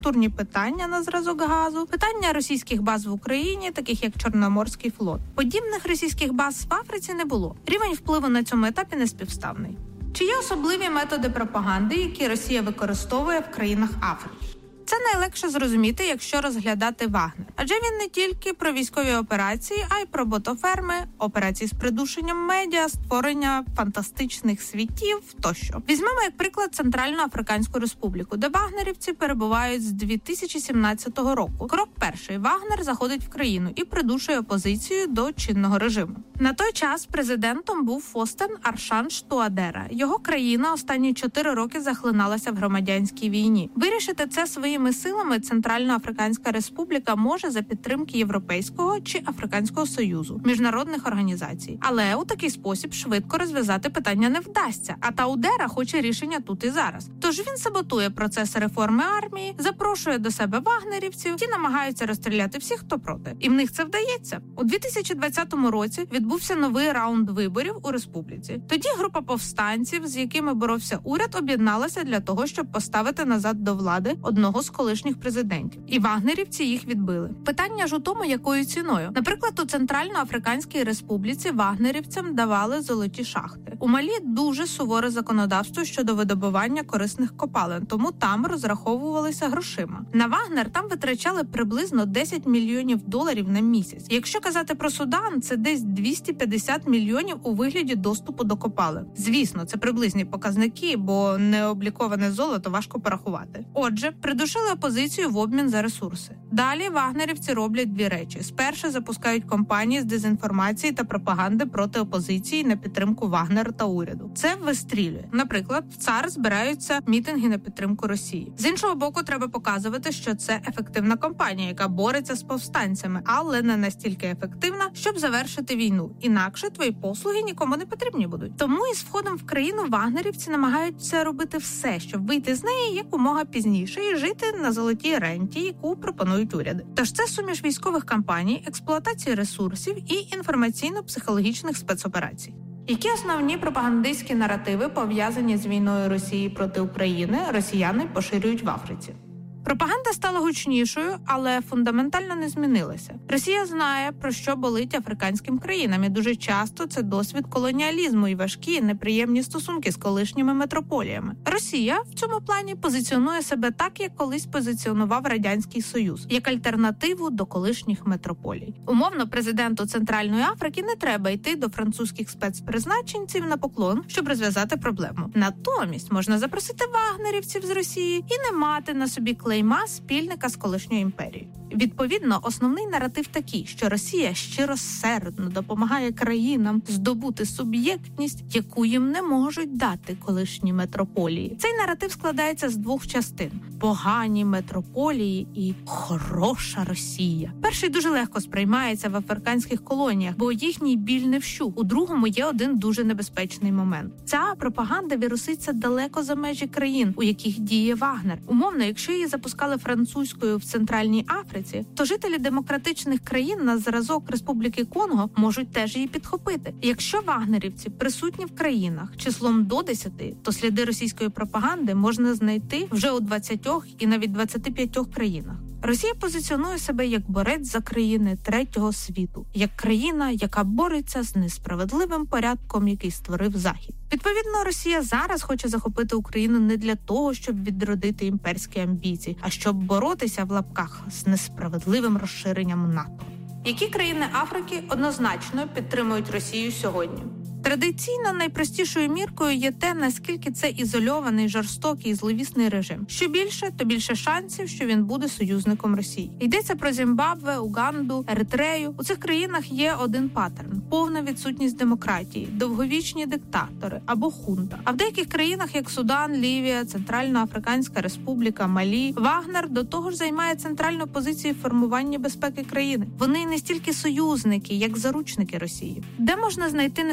інфраструктурні питання на зразок газу, питання російських баз в Україні, таких як Чорноморський флот. Подібних російських баз в Африці не було. Рівень впливу на цьому етапі неспівставний. Чи є особливі методи пропаганди, які Росія використовує в країнах Африки? Це найлегше зрозуміти, якщо розглядати Вагнер. Адже він не тільки про військові операції, а й про ботоферми, операції з придушенням медіа, створення фантастичних світів тощо. Візьмемо як приклад Центральну Африканську Республіку, де вагнерівці перебувають з 2017 року. Крок перший. Вагнер заходить в країну і придушує опозицію до чинного режиму. На той час президентом був Фостен Аршанж Туадера. Його країна останні 4 роки захлиналася в громадянській війні. Вирішити це своїми силами Центральноафриканська Республіка може за підтримки Європейського чи Африканського Союзу, міжнародних організацій. Але у такий спосіб швидко розв'язати питання не вдасться, а Туадера хоче рішення тут і зараз. Тож він саботує процес реформи армії, запрошує до себе вагнерівців, ті намагаються розстріляти всіх, хто проти. І в них це вдається. У 2020 році відбувся новий раунд виборів у республіці. Тоді група повстанців, з якими боровся уряд, об'єдналася для того, щоб поставити назад до влади одного з колишніх президентів. І вагнерівці їх відбили. Питання ж у тому, якою ціною. Наприклад, у Центральноафриканській Республіці вагнерівцям давали золоті шахти. У Малі дуже суворе законодавство щодо видобування корисних копалин, тому там розраховувалися грошима. На Вагнер там витрачали приблизно $10 мільйонів на місяць. Якщо казати про Судан, це десь 250 мільйонів у вигляді доступу до копалин. Звісно, це приблизні показники, бо необліковане золото важко порахувати. Отже, придушили опозицію в обмін за ресурси. Далі вагнерівці роблять дві речі. Спершу запускають кампанії з дезінформації та пропаганди проти опозиції на підтримку Вагнера та уряду. Це вистрілює. Наприклад, в ЦАР збираються мітинги на підтримку Росії. З іншого боку, треба показувати, що це ефективна кампанія, яка бореться з повстанцями, але не настільки ефективна, щоб завершити війну. Інакше твої послуги нікому не потрібні будуть. Тому із входом в країну вагнерівці намагаються робити все, щоб вийти з неї якомога пізніше і жити на золотій ренті, яку пропонують уряди. Тож це суміш військових кампаній, експлуатації ресурсів і інформаційно-психологічних спецоперацій. Які основні пропагандистські наративи, пов'язані з війною Росії проти України, росіяни поширюють в Африці? Пропаганда стала гучнішою, але фундаментально не змінилася. Росія знає, про що болить африканським країнам, і дуже часто це досвід колоніалізму і важкі, неприємні стосунки з колишніми метрополіями. Росія в цьому плані позиціонує себе так, як колись позиціонував Радянський Союз, як альтернативу до колишніх метрополій. Умовно, президенту Центральної Африки не треба йти до французьких спецпризначенців на поклон, щоб розв'язати проблему. Натомість можна запросити вагнерівців з Росії і не мати на собі клейма спільника з колишньою імперією. Відповідно, основний наратив такий, що Росія щиросердно допомагає країнам здобути суб'єктність, яку їм не можуть дати колишні метрополії. Цей наратив складається з двох частин – погані метрополії і хороша Росія. Перший дуже легко сприймається в африканських колоніях, бо їхній біль не вщух. У другому є один дуже небезпечний момент. Ця пропаганда віруситься далеко за межі країн, у яких діє Вагнер. Умовно, якщо її запускали французькою в Центральній Африці, то жителі демократичних країн на зразок Республіки Конго можуть теж її підхопити. Якщо вагнерівці присутні в країнах числом до 10, то сліди російської пропаганди можна знайти вже у 20 і навіть 25 країнах. Росія позиціонує себе як борець за країни третього світу, як країна, яка бореться з несправедливим порядком, який створив Захід. Відповідно, Росія зараз хоче захопити Україну не для того, щоб відродити імперські амбіції, а щоб боротися в лапках з несправедливим розширенням НАТО. Які країни Африки однозначно підтримують Росію сьогодні? Традиційно найпростішою міркою є те, наскільки це ізольований, жорстокий і зловісний режим. Що більше, то більше шансів, що він буде союзником Росії. Йдеться про Зімбабве, Уганду, Еритрею. У цих країнах є один паттерн – повна відсутність демократії, довговічні диктатори або хунта. А в деяких країнах, як Судан, Лівія, Центральноафриканська Республіка, Малі, Вагнер до того ж займає центральну позицію в формуванні безпеки країни. Вони не стільки союзники, як заручники Росії. Де можна знайти нестабільність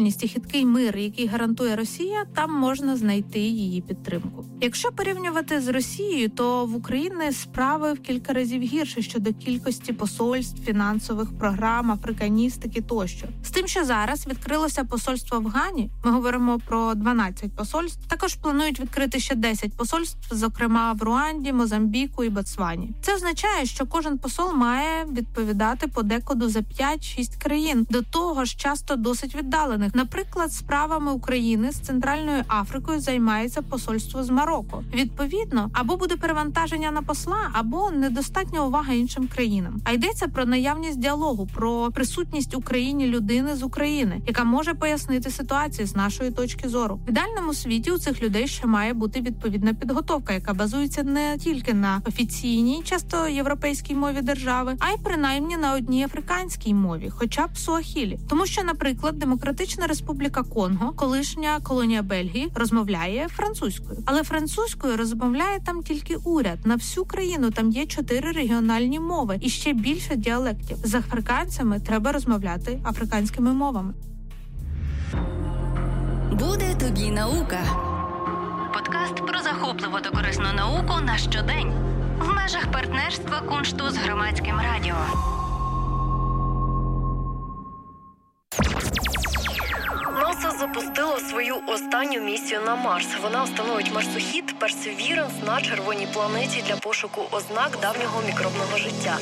стабільність і хиткий мир, який гарантує Росія, там можна знайти її підтримку. Якщо порівнювати з Росією, то в Україні справи в кілька разів гірше щодо кількості посольств, фінансових програм, африканістики тощо. З тим, що зараз відкрилося посольство в Гані, ми говоримо про 12 посольств, також планують відкрити ще 10 посольств, зокрема в Руанді, Мозамбіку і Ботсвані. Це означає, що кожен посол має відповідати подекуди за 5-6 країн, до того ж часто досить віддалених. Наприклад, справами України з Центральною Африкою займається посольство з Марокко. Відповідно, або буде перевантаження на посла, або недостатня увага іншим країнам. А йдеться про наявність діалогу, про присутність в Україні людини з України, яка може пояснити ситуацію з нашої точки зору. В ідеальному світі у цих людей ще має бути відповідна підготовка, яка базується не тільки на офіційній, часто європейській мові держави, а й принаймні на одній африканській мові, хоча б суахілі. Тому що, наприклад, Демократична Республіка Конго, колишня колонія Бельгії, розмовляє французькою. Але французькою розмовляє там тільки уряд. На всю країну там є 4 регіональні мови і ще більше діалектів. З африканцями треба розмовляти африканськими мовами. Буде тобі наука. Подкаст про захопливу та корисну науку на щодень. В межах партнерства Куншту з Громадським радіо. НАСА запустило свою останню місію на Марс. Вона встановить марсохід Perseverance на червоній планеті для пошуку ознак давнього мікробного життя.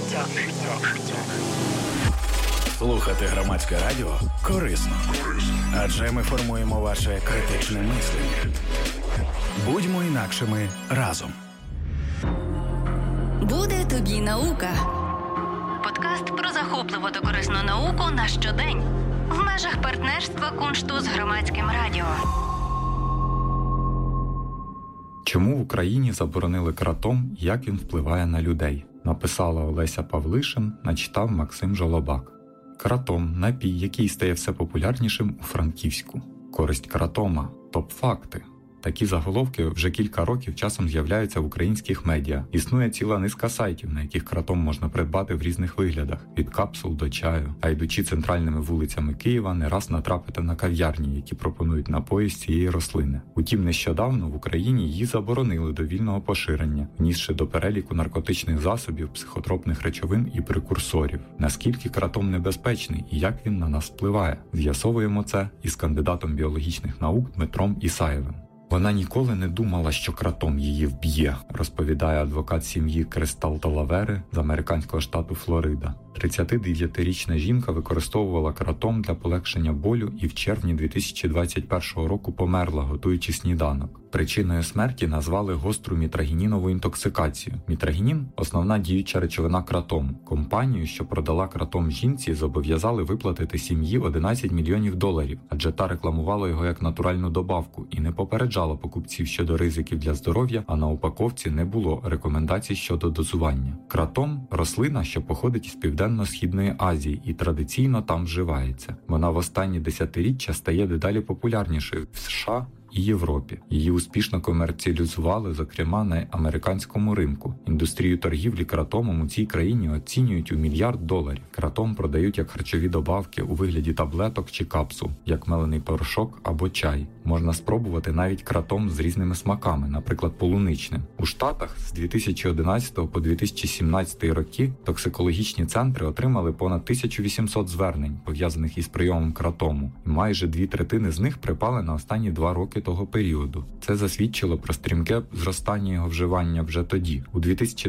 Слухати Громадське радіо корисно. Адже ми формуємо ваше критичне мислення. Будьмо інакшими разом. Буде тобі наука. Подкаст про захопливу та корисну науку на щодень. В межах партнерства Куншту з Громадським радіо. Чому в Україні заборонили кратом і як він впливає на людей? Написала Олеся Павлишин, начитав Максим Жолобак. Кратом – напій, який стає все популярнішим у Франківську. Користь кратома – топ-факти. Такі заголовки вже кілька років часом з'являються в українських медіа. Існує ціла низка сайтів, на яких кратом можна придбати в різних виглядах – від капсул до чаю. А йдучи центральними вулицями Києва, не раз натрапите на кав'ярні, які пропонують напої з цієї рослини. Утім, нещодавно в Україні її заборонили до вільного поширення, внісши до переліку наркотичних засобів, психотропних речовин і прекурсорів. Наскільки кратом небезпечний і як він на нас впливає? З'ясовуємо це із кандидатом біологічних наук Дмитром Ісаєвим. Вона ніколи не думала, що кратом її вб'є, розповідає адвокат сім'ї Кристал Талавери з американського штату Флорида. 39-річна жінка використовувала кратом для полегшення болю і в червні 2021 року померла, готуючи сніданок. Причиною смерті назвали гостру мітрагінінову інтоксикацію. Мітрагінін – основна діюча речовина кратому. Компанію, що продала кратом жінці, зобов'язали виплатити сім'ї $11 мільйонів, адже та рекламувала його як натуральну добавку і не попереджала покупців щодо ризиків для здоров'я, а на упаковці не було рекомендацій щодо дозування. Кратом – рослина, що походить із Південно-Східної Азії і традиційно там вживається. Вона в останні десятиріччя стає дедалі популярнішою в США і Європі. Її успішно комерціалізували, зокрема, на американському ринку. Індустрію торгівлі кратомом у цій країні оцінюють у $1 мільярд. Кратом продають як харчові добавки у вигляді таблеток чи капсул, як мелений порошок або чай. Можна спробувати навіть кратом з різними смаками, наприклад, полуничним. У Штатах з 2011 по 2017 роки токсикологічні центри отримали понад 1800 звернень, пов'язаних із прийомом кратому, і майже 2/3 з них припали на останні 2 роки того періоду. Це засвідчило про стрімке зростання його вживання вже тоді. У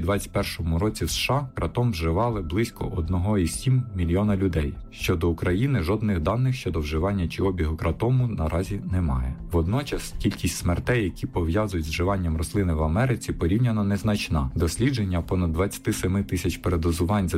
2021 році в США кратом вживали близько 1,7 мільйона людей. Щодо України жодних даних щодо вживання чи обігу кратому наразі немає. Водночас кількість смертей, які пов'язують з вживанням рослини в Америці, порівняно незначна. Дослідження понад 27 тисяч передозувань за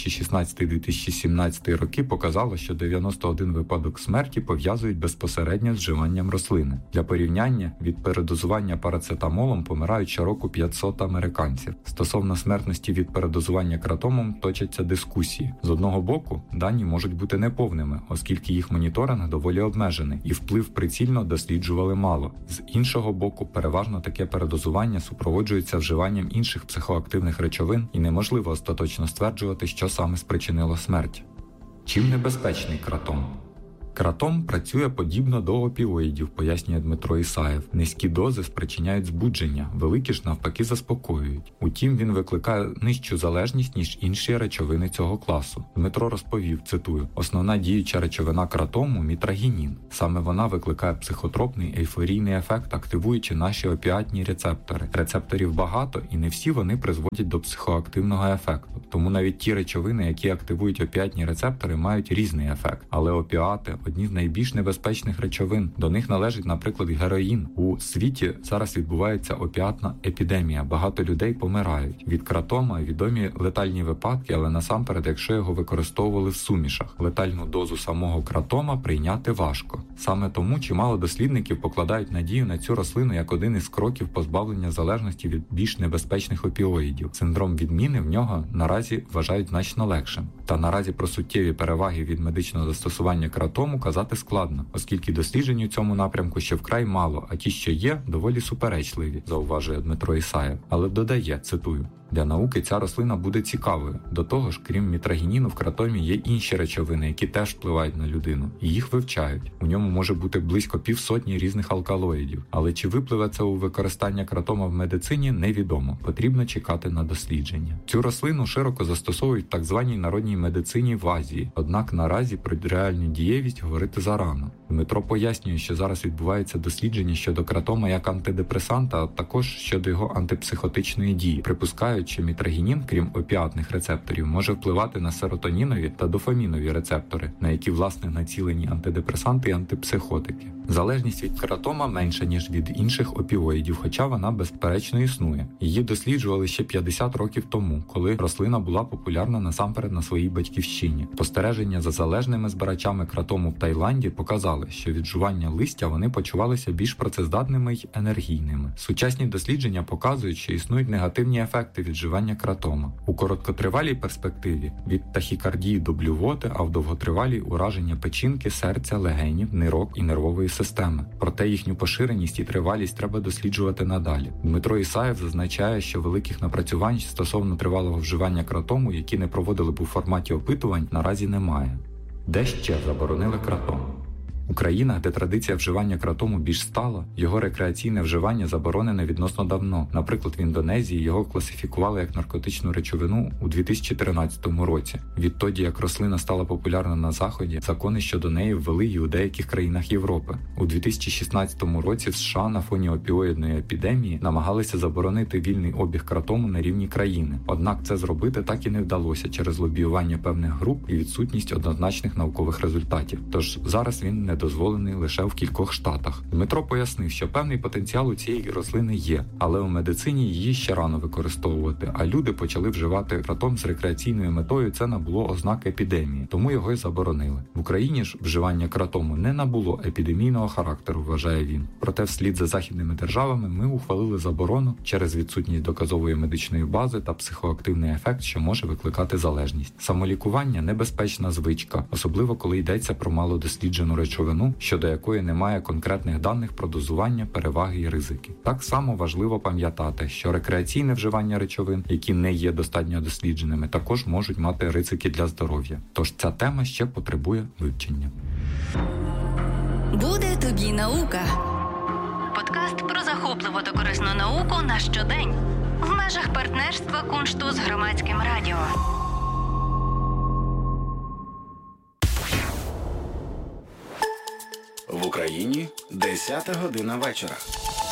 2016-2017 роки показало, що 91 випадок смерті пов'язують безпосередньо з вживанням рослини. Для порівняння, від передозування парацетамолом помирають щороку 500 американців. Стосовно смертності від передозування кратомом точаться дискусії. З одного боку, дані можуть бути неповними, оскільки їх моніторинг доволі обмежений і вплив прицільно досліджували мало. З іншого боку, переважно таке передозування супроводжується вживанням інших психоактивних речовин і неможливо остаточно стверджувати, що саме спричинило смерть. Чим небезпечний кратом? Кратом працює подібно до опіоїдів, пояснює Дмитро Ісаєв. Низькі дози спричиняють збудження, великі ж навпаки заспокоюють. Утім, він викликає нижчу залежність, ніж інші речовини цього класу. Дмитро розповів, цитую, «Основна діюча речовина кратому – мітрагінін. Саме вона викликає психотропний ейфорійний ефект, активуючи наші опіатні рецептори. Рецепторів багато, і не всі вони призводять до психоактивного ефекту. Тому навіть ті речовини, які активують опіатні рецептори, мають різний ефект. Але опіати – одні з найбільш небезпечних речовин. До них належить, наприклад, героїн. У світі зараз відбувається опіатна епідемія. Багато людей помирають. Від кратома відомі летальні випадки, але насамперед, якщо його використовували в сумішах. Летальну дозу самого кратома прийняти важко. Саме тому чимало дослідників покладають надію на цю рослину як один із кроків позбавлення залежності від більш небезпечних опіоїдів. Синдром відміни в нього наразі вважають значно легшим. Та наразі про суттєві переваги від медичного застосування кратому казати складно, оскільки досліджень у цьому напрямку ще вкрай мало, а ті, що є, доволі суперечливі, зауважує Дмитро Ісаєв. Але додає, цитую, «Для науки ця рослина буде цікавою. До того ж, крім мітрагініну, в кратомі є інші речовини, які теж впливають на людину. І їх вивчають. У ньому може бути близько 50 різних алкалоїдів. Але чи випливе це у використання кратома в медицині, невідомо. Потрібно чекати на дослідження». Цю рослину широко застосовують в так званій народній медицині в Азії. Однак наразі про реальну дієвість говорити зарано. Дмитро пояснює, що зараз відбувається дослідження щодо кратома як антидепресанта, а також щодо його антипсихотичної дії. Припускають, що мітрагінін, крім опіатних рецепторів, може впливати на серотонінові та дофамінові рецептори, на які, власне, націлені антидепресанти і антипсихотики. Залежність від кратома менша, ніж від інших опіоїдів, хоча вона безперечно існує. Її досліджували ще 50 років тому, коли рослина була популярна насамперед на своїй батьківщині. Спостереження за залежними збирачами кратому в Таїланді показали, що від жування листя вони почувалися більш працездатними й енергійними. Сучасні дослідження показують, що існують негативні ефекти від вживання кратома. У короткотривалій перспективі – від тахікардії до блювоти, а в довготривалій – ураження печінки, серця, легенів, нирок і нервової системи. Проте їхню поширеність і тривалість треба досліджувати надалі. Дмитро Ісаєв зазначає, що великих напрацювань стосовно тривалого вживання кратому, які не проводили б у форматі опитувань, наразі немає. Де ще заборонили кратом? У країнах, де традиція вживання кратому більш стала, його рекреаційне вживання заборонене відносно давно. Наприклад, в Індонезії його класифікували як наркотичну речовину у 2013 році. Відтоді, як рослина стала популярна на Заході, закони щодо неї ввели і у деяких країнах Європи. У 2016 році в США на фоні опіоїдної епідемії намагалися заборонити вільний обіг кратому на рівні країни. Однак це зробити так і не вдалося через лобіювання певних груп і відсутність однозначних наукових результатів. Тож зараз він не дозволений лише в кількох штатах. Дмитро пояснив, що певний потенціал у цієї рослини є, але у медицині її ще рано використовувати, а люди почали вживати кратом з рекреаційною метою, це набуло ознак епідемії, тому його й заборонили. В Україні ж вживання кратому не набуло епідемійного характеру, вважає він. Проте вслід за західними державами ми ухвалили заборону через відсутність доказової медичної бази та психоактивний ефект, що може викликати залежність. Самолікування – небезпечна звичка, особливо коли йдеться про малодосліджену речовину, щодо якої немає конкретних даних про дозування, переваги і ризики. Так само важливо пам'ятати, що рекреаційне вживання речовин, які не є достатньо дослідженими, також можуть мати ризики для здоров'я. Тож ця тема ще потребує вивчення. Буде тобі наука. Подкаст про захопливу та корисну науку на щодень. В межах партнерства Куншту з Громадським радіо. В Україні 10 година вечора.